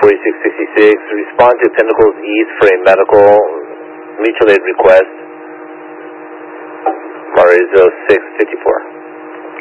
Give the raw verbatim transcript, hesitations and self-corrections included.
forty-six sixty-six. Respond to Pinnacles East for a medical mutual aid request. Maurizo six fifty-four.